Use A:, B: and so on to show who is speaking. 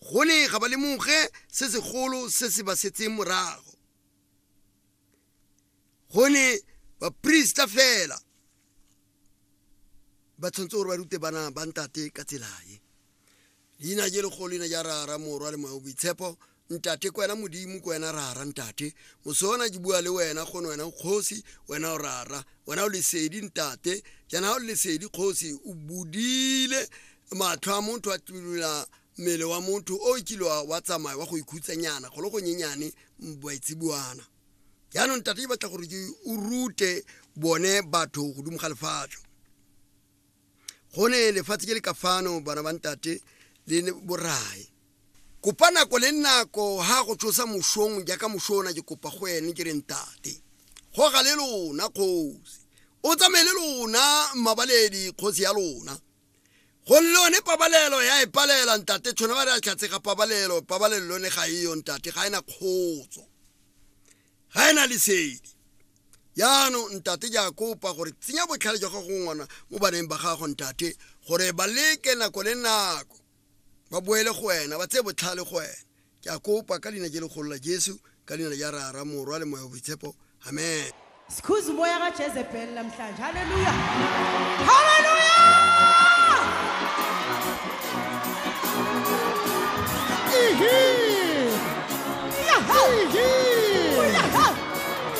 A: gone ga ba le moge se se golo se se ba setseng morago gone ba priesta fela ba tshwantse gore ba rute bana ba ntate ka tselae leina je le go leina ja rara morwa le mo boitshepo ntate ko wena modimo ko wena rara ntate mosona di bua le wena gone wena kgosi wena o rara wena o lesedi ntate jana o lesedi kgosi o budile matlho a motho a tulula mmele wa motho o kilwa wa tsamaya wa go ikhutsanyana go le go nyenyane boitsibuana jaanong ntate ba tla gore o rute bone batho go dumga lefatsho gone lefatshe ke le ka fano bana ba ntate le borai kopa nako le nako ha go tlosa moshong ja ka moshona ke kopa go ene ke re ntate go ga le lona kgosi o tsamele lona mabaledi kgosi ya lona go lone pabalelo ya ipalela ntate tshwana ba re a tlatse ga pabalelo ne ga iyo ntate ga ena khotso ga ena lesedi yaano ntate ja kopa gore tsenya botlhale jwa go ngwana mo baneng ba gago ntate gore ba leke nako le nako ba boele go wena ba tse botlhale go wena ke a kopa ka leina je le go la Jesu ka leina ja rara morwa le moya boitshepo amen
B: Sikhuza umoya kaJezebheli namhlanje haleluya haleluya